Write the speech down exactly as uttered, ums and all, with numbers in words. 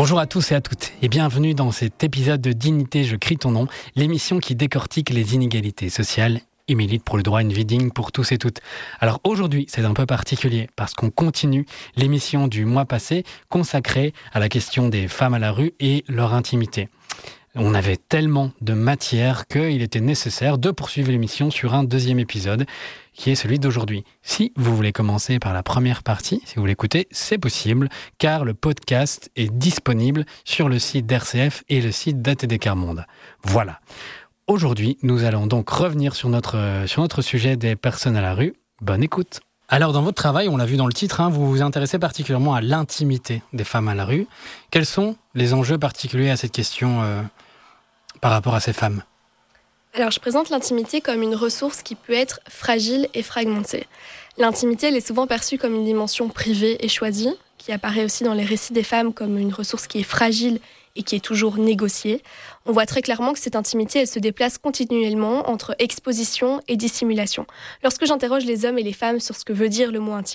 Bonjour à tous et à toutes et bienvenue dans cet épisode de Dignité, je crie ton nom, l'émission qui décortique les inégalités sociales et milite pour le droit à une vie digne pour tous et toutes. Alors aujourd'hui, c'est un peu particulier parce qu'on continue l'émission du mois passé consacrée à la question des femmes à la rue et leur intimité. On avait tellement de matière qu'il était nécessaire de poursuivre l'émission sur un deuxième épisode, qui est celui d'aujourd'hui. Si vous voulez commencer par la première partie, si vous voulez écouter, c'est possible, car le podcast est disponible sur le site d'R C F et le site d'A T D Quart Monde. Voilà. Aujourd'hui, nous allons donc revenir sur notre, sur notre sujet des personnes à la rue. Bonne écoute. Alors, dans votre travail, on l'a vu dans le titre, hein, vous vous intéressez particulièrement à l'intimité des femmes à la rue. Quels sont les enjeux particuliers à cette question euh, par rapport à ces femmes ? Alors, je présente l'intimité comme une ressource qui peut être fragile et fragmentée. L'intimité, elle est souvent perçue comme une dimension privée et choisie, qui apparaît aussi dans les récits des femmes comme une ressource qui est fragile et qui est toujours négociée. On voit très clairement que cette intimité, elle se déplace continuellement entre exposition et dissimulation. Lorsque j'interroge les hommes et les femmes sur ce que veut dire le mot intimité,